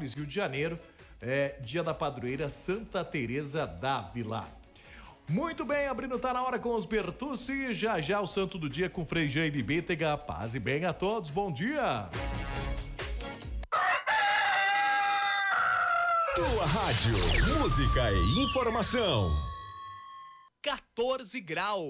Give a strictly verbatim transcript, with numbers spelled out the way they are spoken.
Petrópolis, Rio de Janeiro. É dia da padroeira Santa Teresa d'Ávila. Muito bem, abrindo tá na hora com os Bertucci. Já já o santo do dia com Frei Jaime Bítega. Paz e bem a todos, bom dia. Tua rádio, música e informação. quatorze graus.